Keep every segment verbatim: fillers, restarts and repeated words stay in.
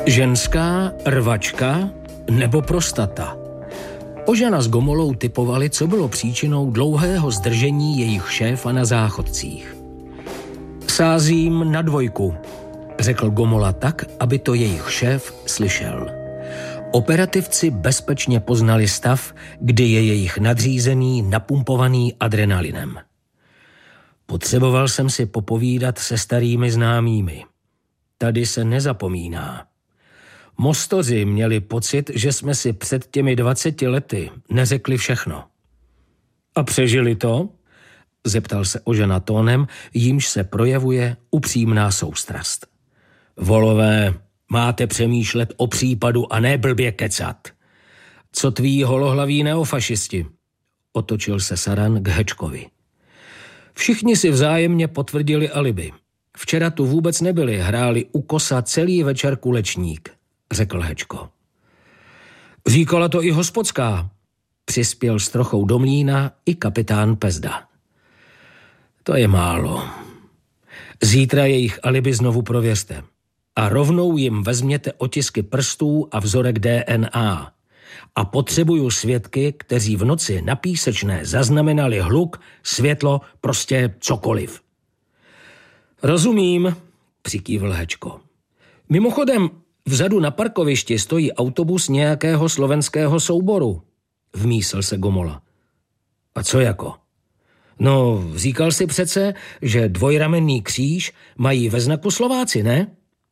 Ženská, rvačka nebo prostata. Ožana s Gomolou typovali, co bylo příčinou dlouhého zdržení jejich šéfa na záchodcích. Sázím na dvojku, řekl Gomola tak, aby to jejich šéf slyšel. Operativci bezpečně poznali stav, kdy je jejich nadřízený napumpovaný adrenalinem. Potřeboval jsem si popovídat se starými známými. Tady se nezapomíná. Mostoři měli pocit, že jsme si před těmi dvaceti lety neřekli všechno. A přežili to? Zeptal se Ožana tónem, jímž se projevuje upřímná soustrast. Volové, máte přemýšlet o případu a ne blbě kecat. Co tví holohlaví neofašisti? Otočil se Saran k Hečkovi. Všichni si vzájemně potvrdili alibi. Včera tu vůbec nebyli, hráli u kosa celý večer kulečník, řekl Hečko. Říkala to i hospodská, přispěl s trochou do mlýna i kapitán Pezda. To je málo. Zítra jejich alibi znovu prověřte a rovnou jim vezměte otisky prstů a vzorek D N A. A potřebuju svědky, kteří v noci na Písečné zaznamenali hluk, světlo, prostě cokoliv. Rozumím, přikývl Hečko. Mimochodem, vzadu na parkovišti stojí autobus nějakého slovenského souboru, vmísl se Gomola. A co jako? No, říkal si přece, že dvojramenný kříž mají ve znaku Slováci, ne?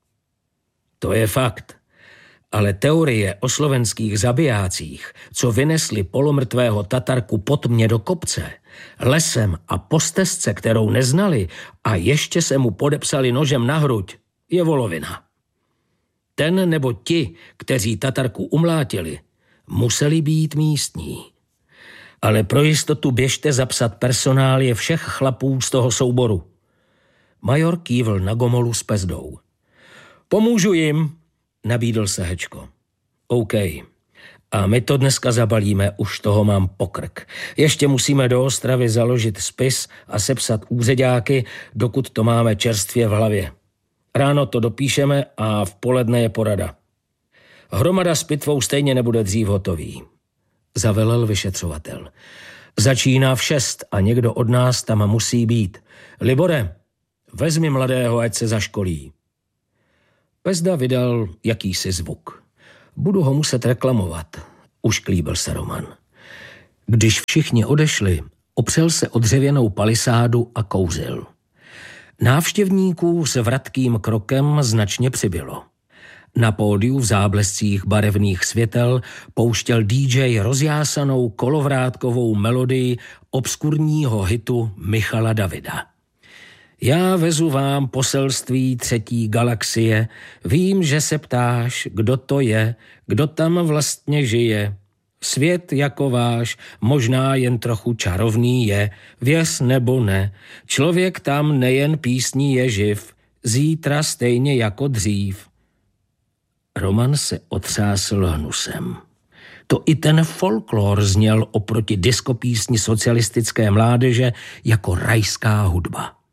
To je fakt. Ale teorie o slovenských zabijácích, co vynesli polomrtvého Tatarku pod mě do kopce, lesem a po stezce, kterou neznali a ještě se mu podepsali nožem na hruď, je volovina. Ten nebo ti, kteří Tatarku umlátili, museli být místní. Ale pro jistotu běžte zapsat personálie všech chlapů z toho souboru. Major kývl na Gomolu s Pezdou. Pomůžu jim, nabídl se Hečko. OK. A my to dneska zabalíme, už toho mám pokrk. Ještě musíme do Ostravy založit spis a sepsat úředáky, dokud to máme čerstvě v hlavě. Ráno to dopíšeme a v poledne je porada. Hromada s pitvou stejně nebude dřív hotový, zavelel vyšetřovatel. Začíná v šest a někdo od nás tam musí být. Libore, vezmi mladého, ať se zaškolí. Pezda vydal jakýsi zvuk. Budu ho muset reklamovat, ušklíbil se Roman. Když všichni odešli, opřel se o dřevěnou palisádu a kouřil. Návštěvníků s vratkým krokem značně přibylo. Na pódiu v záblescích barevných světel pouštěl D J rozjásanou kolovrátkovou melodii obskurního hitu Michala Davida. Já vezu vám poselství třetí galaxie, vím, že se ptáš, kdo to je, kdo tam vlastně žije. Svět jako váš, možná jen trochu čarovný je, věř nebo ne, člověk tam nejen písní je živ, zítra stejně jako dřív. Roman se otřásl hnusem. To i ten folklor zněl oproti diskopísni socialistické mládeže jako rajská hudba.